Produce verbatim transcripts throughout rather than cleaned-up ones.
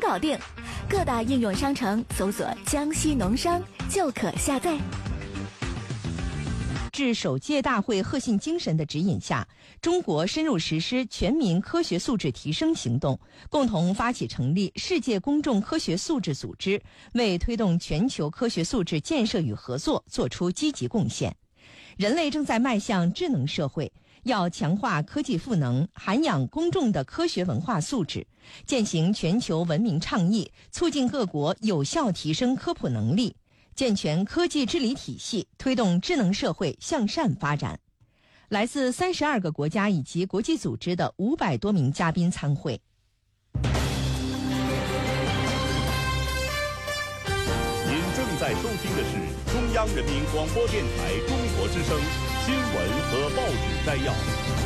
搞定。各大应用商城搜索江西农商就可下载。 致首届大会核心精神的指引下，中国深入实施全民科学素质提升行动，共同发起成立世界公众科学素质组织，为推动全球科学素质建设与合作做出积极贡献。人类正在迈向智能社会，要强化科技赋能，涵养公众的科学文化素质，践行全球文明倡议，促进各国有效提升科普能力，健全科技治理体系，推动智能社会向善发展。来自三十二个国家以及国际组织的五百多名嘉宾参会。 您正在收听的是中央人民广播电台中国之声新闻和报纸摘要。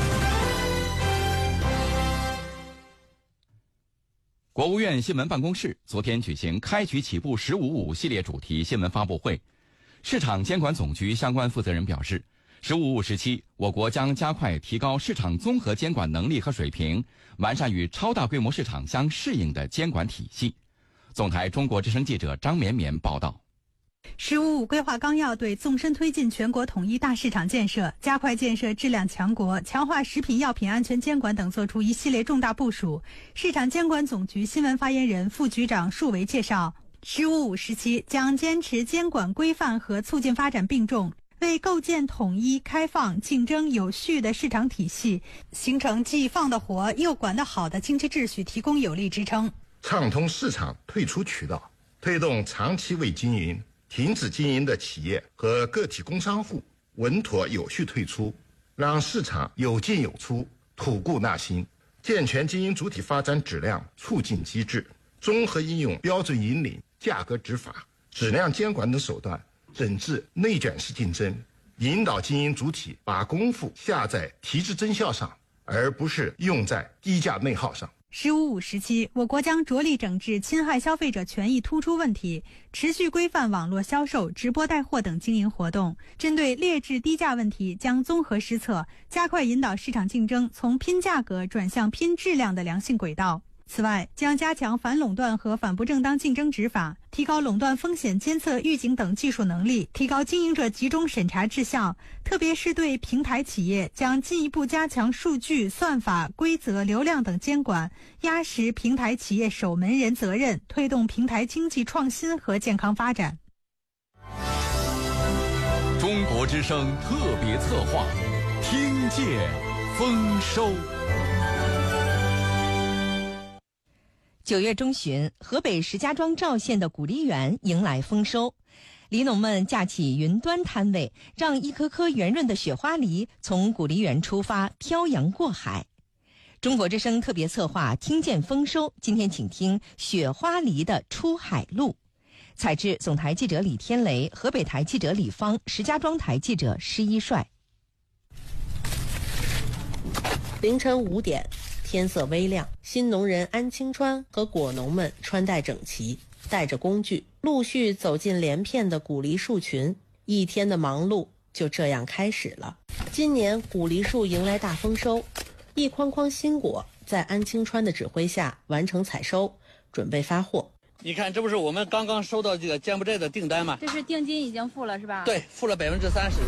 国务院新闻办公室昨天举行开局起步十五五系列主题新闻发布会，市场监管总局相关负责人表示，十五五时期，我国将加快提高市场综合监管能力和水平，完善与超大规模市场相适应的监管体系。总台中国之声记者张绵绵报道。 十五五规划纲要对纵深推进全国统一大市场建设、加快建设质量强国、强化食品药品安全监管等作出一系列重大部署。市场监管总局新闻发言人、副局长束维介绍，十五五时期将坚持监管规范和促进发展并重，为构建统一、开放、竞争有序的市场体系，形成既放得活又管得好的经济秩序提供有力支撑。 畅通市场退出渠道，推动长期未经营、停止经营的企业和个体工商户稳妥有序退出，让市场有进有出，吐故纳新，健全经营主体发展质量促进机制，综合应用标准引领、价格执法、质量监管等手段，整治内卷式竞争，引导经营主体把功夫下在提质增效上，而不是用在低价内耗上。 十五五时期，我国将着力整治侵害消费者权益突出问题，持续规范网络销售、直播带货等经营活动。针对劣质低价问题，将综合施策，加快引导市场竞争从拼价格转向拼质量的良性轨道。此外，将加强反垄断和反不正当竞争执法，提高垄断风险监测预警等技术能力，提高经营者集中审查质效。特别是对平台企业，将进一步加强数据、算法、规则、流量等监管，压实平台企业守门人责任，推动平台经济创新和健康发展。 中国之声特别策划，听见丰收。 九月中旬，河北石家庄赵县的古梨园迎来丰收，梨农们架起云端摊位，让一颗颗圆润的雪花梨从古梨园出发，漂洋过海。中国之声特别策划听见丰收，今天请听雪花梨的出海路。采制总台记者李天雷，河北台记者李芳，石家庄台记者施一帅。 凌晨五点，天色微亮，新农人安清川和果农们穿戴整齐，带着工具，陆续走进连片的古梨树群。一天的忙碌就这样开始了。今年古梨树迎来大丰收，一筐筐新果在安清川的指挥下完成采收，准备发货。 你看，这不是我们刚刚收到这个柬埔寨的订单吗？ 这是定金已经付了是吧？ 对，付了百分之三十。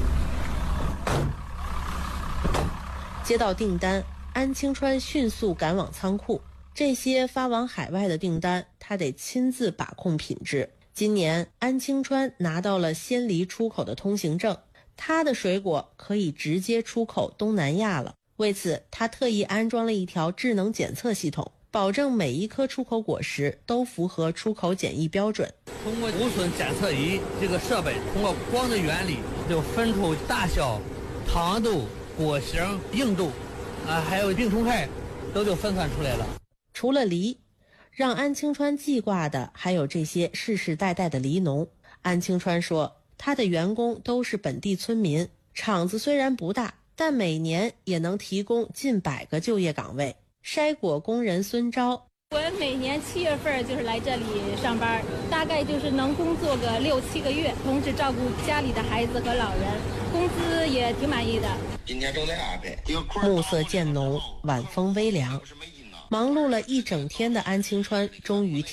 接到订单，安清川迅速赶往仓库。这些发往海外的订单，他得亲自把控品质。今年，安清川拿到了鲜梨出口的通行证，他的水果可以直接出口东南亚了。为此，他特意安装了一条智能检测系统，保证每一颗出口果实都符合出口检疫标准。 通过无损检测仪这个设备，通过光的原理，就分出大小、糖度、果形、硬度，啊，还有病虫害，都就分算出来了。 除了梨，让安清川记挂的还有这些世世代代的梨农。安清川说，他的员工都是本地村民，厂子虽然不大，但每年也能提供近百个就业岗位。筛果工人孙昭， 我每年七月份就是来这里上班，大概就是能工作个六七个月，同时照顾家里的孩子和老人，工资也挺满意的。 今天都在安排。暮色渐浓，晚风微凉，忙碌了一整天的安清川终于